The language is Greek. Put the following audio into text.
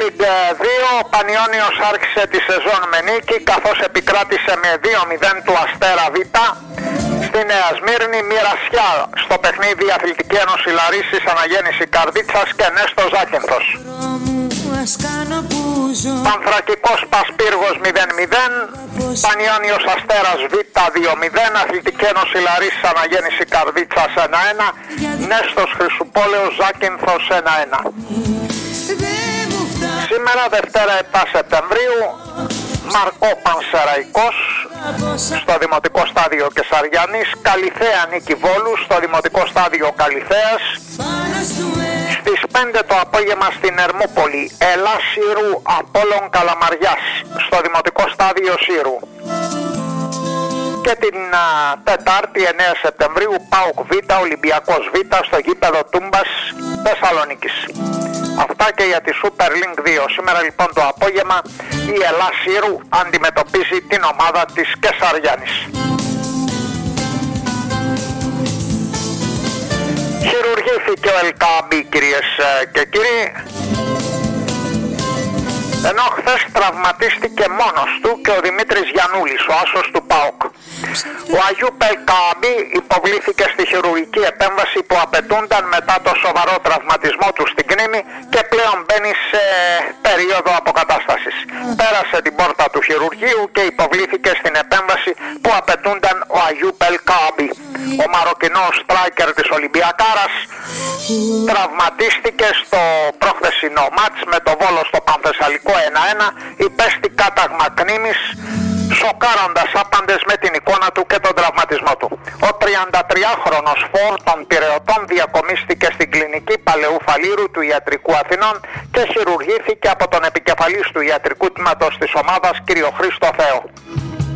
League 2, ο Πανιώνιος άρχισε τη σεζόν με νίκη, καθώς επικράτησε με 2-0 του Αστέρα Β στη Νέα Σμύρνη. Μοιρασιά στο παιχνίδι Αθλητική Ένωση Λαρίσης, Αναγέννηση Καρδίτσας και Νέστος Ζάκυνθος. Πανθρακικός Πασπύργος 0-0, Πανιώνιος Αστέρας Β 2-0, Αθλητική Ένωση Λαρίσης, Αναγέννηση Καρδίτσας 1-1, Νέστος Χρυσουπόλεως Ζάκυνθος 1-1. Σήμερα Δευτέρα 7 Σεπτεμβρίου, Μαρκό Πανσεραϊκός στο Δημοτικό Στάδιο Κεσαριανής, Καλιθέα Νίκη Βόλου στο Δημοτικό Στάδιο Καλιθέας. Στις 5 το απόγευμα στην Ερμούπολη, Ελλάς Σύρου Απόλλων Καλαμαριάς στο Δημοτικό Στάδιο Σύρου. Και την Τετάρτη 9 Σεπτεμβρίου, ΠΑΟΚ Β, Ολυμπιακός Β στο γήπεδο Τούμπας Θεσσαλονίκης. Αυτά και για τη Super Link 2. Σήμερα λοιπόν το απόγευμα η Ελλάς Σύρου αντιμετωπίζει την ομάδα της Κεσαριάνης. Χειρουργήθηκε ο Ελκαμπή, κυρίες και κύριοι, ενώ χθες τραυματίστηκε μόνος του και ο Δημήτρης Γιαννούλης, ο άσος του ΠΑΟΚ. Ο Αγιούπ Ελκαμπή υποβλήθηκε στη χειρουργική επέμβαση που απαιτούνταν μετά το σοβαρό τραυματισμό του στην κνήμη και πλέον μπαίνει σε περίοδο αποκατάστασης. Πέρασε την πόρτα του χειρουργείου και υποβλήθηκε στην επέμβαση που απαιτούνταν ο Αγιούπ Ελκαμπή. Ο Μαροκινός στράικερ της Ολυμπιακάρας τραυματίστηκε στο προχθεσινό μάτς με το Βόλο στο Πανθεσσαλικό 1-1, υπέστη κάταγμα κνήμης, σοκάροντας άπαντες με την εικόνα του και τον τραυματισμό του. Ο 33χρονος φορ των Πειραιωτών διακομίστηκε στην κλινική Παλαιού Φαλήρου του Ιατρικού Αθηνών και χειρουργήθηκε από τον επικεφαλής του ιατρικού τμήματος της ομάδας, κύριο Χρήστο Θεό.